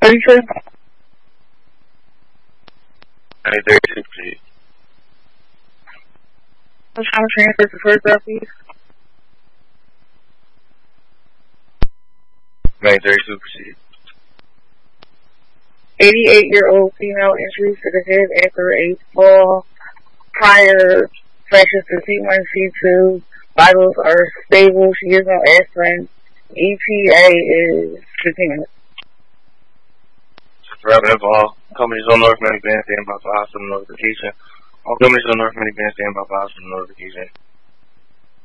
What do you say? 932, please. I'm trying to transfer to first up, please. 932, please. 88-year-old female injuries to the head after a fall. Prior fractures to C1, C2. Vitals are stable. She is on aspirin. ETA is 15 minutes. Wrapping up all companies on North Many Band stand by for hospital notification. All companies on North Many Band stand by for hospital notification.